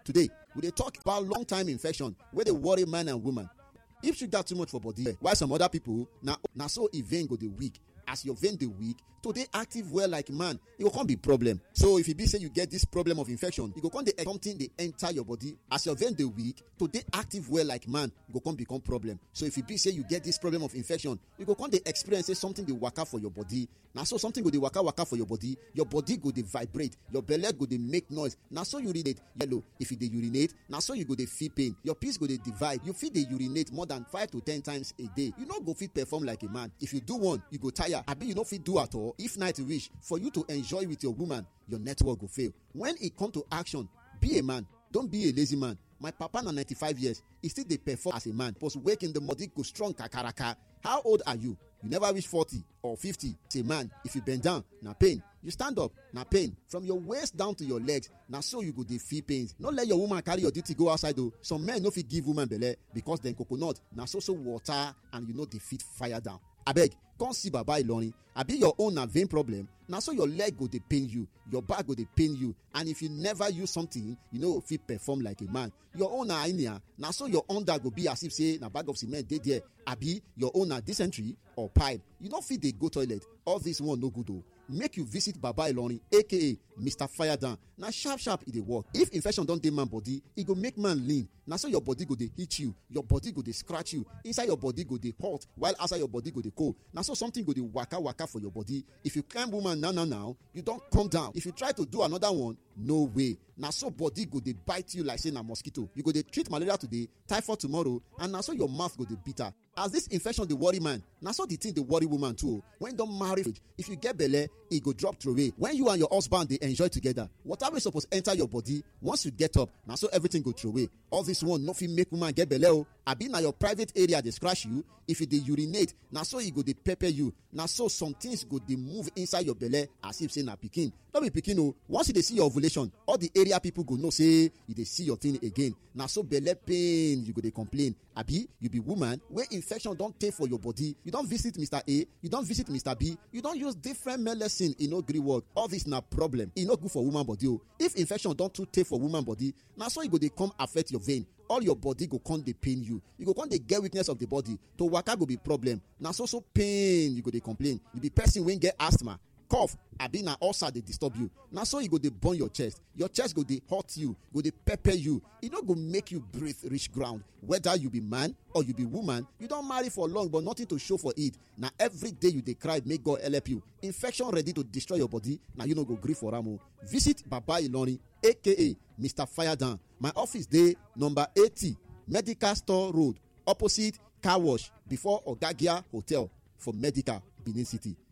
Today, we dey talk about long time infection wey dey worry man and woman. If sugar too much for body, while some other people na so e vein go dey weak. As your vein dey weak, to dey active well like man, e go come be problem. So if e be say you get this problem of infection, e go come dey something dey enter your body. As your vein dey weak, to dey active well like man, e go come become problem. So if e be say you get this problem of infection, you go come dey experience say something dey waka for your body. Na so something go dey waka for your body go dey vibrate, your belle go dey make noise. Na so urinate yellow. If you dey urinate, na so you go dey feel pain. Your piss go dey divide. You fit dey urinate more than 5 to 10 times a day. You no go fit perform like a man. If you do one, you go tire. Abi you no fit do at all. If night reach for you to enjoy with your woman, your network go fail. When e come to action, be a man. Don't be a lazy man. My papa na 95 years. He still dey perform as a man. Plus wake in the morning go strong kakaraka. How old are you? You never reach 40 or 50. As a man, if you bend down, na pain. You stand up, na pain. From your waist down to your legs, na so you go dey feel pains. No let your woman carry your duty go outside though. Some men no fit give woman belle because dem coconut na so water and you no dey fit fire down. Abeg, come see Baba Ilorin. Abi your own na vein problem. Na so your leg go dey pain you, your back go dey pain you, and if you never use something, you no fit perform like a man. Your own na hernia. Na so your under go be as if say na bag of cement dey there. Abi your own na dysentery or pipe. You no fit dey go toilet. All this one no good o. Make you visit Baba Ilorin, aka Mr. Firedown. Na sharp e dey work. If infection don dey man body, e go make man lean. Na so your body go dey hit you, your body go dey scratch you, inside your body go dey hot, while outside your body go dey cold. Na so something go dey waka for your body. If you climb woman now, you don come down. If you try to do another one, no way. Na so body go dey bite you like say na mosquito. You go dey treat malaria today, typhoid tomorrow, and na so your mouth go dey bitter. As this infection dey worry man, na so the thing dey worry woman too. When don marry, if you get belle, e go drop throway. When you and your husband dey enjoy together, water wey suppose enter your body, once you get up, na so everything go throway. All this one no fit make woman get belle o. Abi na your private area dey scratch you. If you dey urinate, na so e go dey pepper you. Na so some things go dey move inside your belle as if say na pikin. No be pikin o. Once you dey see your ovulation, all the area people go know say you dey see your thing again. Na so belle pain you go dey complain. Abi you be woman wey infection don tey for your body. You don visit Mr. A, you don visit Mr. B, you don use different medicine, e no gree work. All this na problem. E no good for woman body o. If infection don too tey for woman body, na so e go dey come affect your vein. All your body go come dey pain you. You go come dey get weakness of the body. To waka go be problem. Na so pain you go dey complain. You be person wey get asthma, cough, abi na ulcer dey disturb you. Na so e go dey burn your chest go dey hurt you, go dey pepper you. E no go make you breathe reach ground. Whether you be man or you be woman, you don marry for long but nothing to show for it. Na every day you dey cry make God help you. Infection ready to destroy your body, na you no go gree for am o. Visit Baba Ilorin, aka Mr. Firedown. My office dey number 80 Medical Store Road, opposite car wash, before Ogagia Hotel for Medical, Benin City.